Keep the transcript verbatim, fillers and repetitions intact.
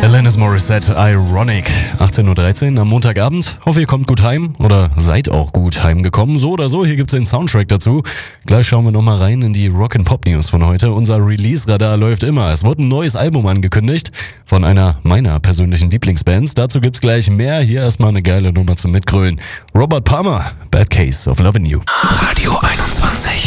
Alanis Morissette, Ironic. achtzehn Uhr dreizehn am Montagabend. Hoffe, ihr kommt gut heim oder seid auch gut heimgekommen. So oder so, hier gibt's den Soundtrack dazu. Gleich schauen wir nochmal rein in die Rock'n'Pop-News von heute. Unser Release-Radar läuft immer. Es wurde ein neues Album angekündigt von einer meiner persönlichen Lieblingsbands. Dazu gibt's gleich mehr. Hier erstmal eine geile Nummer zum Mitgrölen. Robert Palmer, Bad Case of Lovin' You. Radio einundzwanzig.